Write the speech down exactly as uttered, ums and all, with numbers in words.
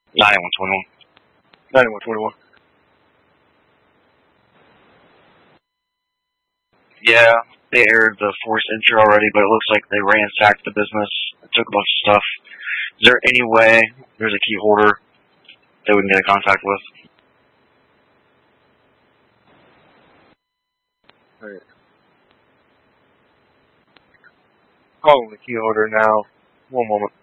ninety-one twenty-one. ninety-one twenty-one. Yeah, they aired the forced entry already, but it looks like they ransacked the business, took a bunch of stuff. Is there any way there's a key holder that we can get in contact with? Alright. Calling the key holder now. One moment.